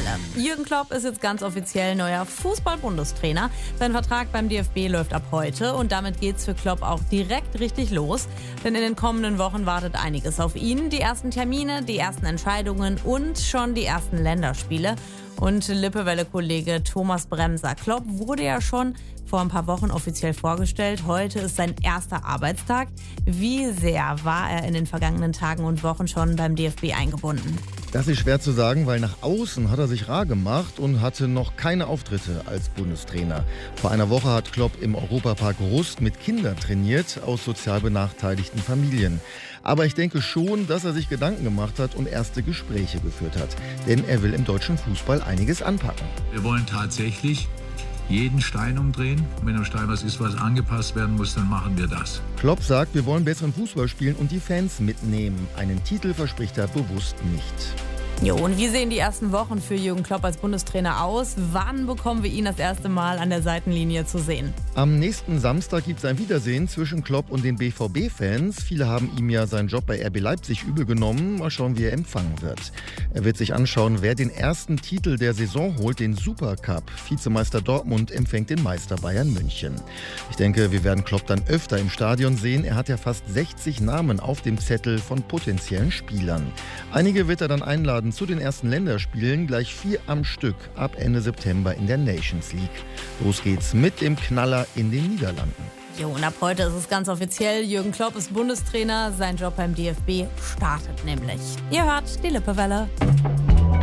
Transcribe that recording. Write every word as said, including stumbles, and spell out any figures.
alle. Jürgen Klopp ist jetzt ganz offiziell neuer Fußball-Bundestrainer. Sein Vertrag beim D F B läuft ab heute und damit geht's für Klopp auch direkt richtig los. Denn in den kommenden Wochen wartet einiges auf ihn. Die ersten Termine, die ersten Entscheidungen und schon die ersten Länderspiele. Und Lippewelle-Kollege Thomas Bremser. Klopp wurde ja schon vor ein paar Wochen offiziell vorgestellt. Heute ist sein erster Arbeitstag. Wie sehr war er in den vergangenen Tagen und Wochen schon beim D F B eingebunden? Das ist schwer zu sagen, weil nach außen hat er sich rar gemacht und hatte noch keine Auftritte als Bundestrainer. Vor einer Woche hat Klopp im Europapark Rust mit Kindern trainiert aus sozial benachteiligten Familien. Aber ich denke schon, dass er sich Gedanken gemacht hat und erste Gespräche geführt hat. Denn er will im deutschen Fußball einiges anpacken. Wir wollen tatsächlich jeden Stein umdrehen. Wenn am Stein was ist, was angepasst werden muss, dann machen wir das. Klopp sagt, wir wollen besseren Fußball spielen und die Fans mitnehmen. Einen Titel verspricht er bewusst nicht. Jo, und wie sehen die ersten Wochen für Jürgen Klopp als Bundestrainer aus? Wann bekommen wir ihn das erste Mal an der Seitenlinie zu sehen? Am nächsten Samstag gibt es ein Wiedersehen zwischen Klopp und den B V B-Fans. Viele haben ihm ja seinen Job bei R B Leipzig übel genommen. Mal schauen, wie er empfangen wird. Er wird sich anschauen, wer den ersten Titel der Saison holt, den Supercup. Vizemeister Dortmund empfängt den Meister Bayern München. Ich denke, wir werden Klopp dann öfter im Stadion sehen. Er hat ja fast sechzig Namen auf dem Zettel von potenziellen Spielern. Einige wird er dann einladen zu den ersten Länderspielen, gleich vier am Stück ab Ende September in der Nations League. Los geht's mit dem Knaller in den Niederlanden. Jo, und ab heute ist es ganz offiziell, Jürgen Klopp ist Bundestrainer, sein Job beim D F B startet nämlich. Ihr hört die Lippewelle.